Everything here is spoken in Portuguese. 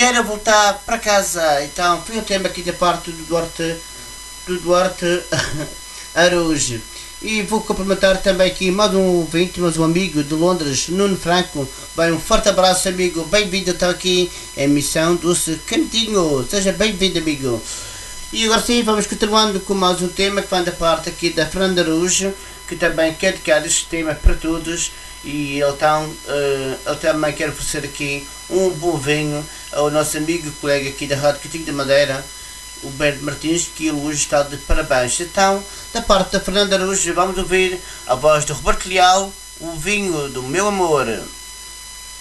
quero voltar para casa. Então foi um tema aqui da parte do Duarte Araújo. E vou cumprimentar também aqui mais um ouvinte, mais um amigo de Londres, Nuno Franco. Bem, um forte abraço, amigo. Bem-vindo então aqui à emissão Doce Cantinho. Seja bem-vindo, amigo. E agora sim, vamos continuando com mais um tema que vem da parte aqui da Fernanda Araújo, que também quer dedicar este tema para todos. E ele também quer oferecer aqui um bom vinho ao nosso amigo e colega aqui da Rádio Cantinho da Madeira, o Berto Martins, que ele hoje está de parabéns. Então, da parte da Fernanda Araújo, vamos ouvir a voz do Roberto Leal, o vinho do meu amor.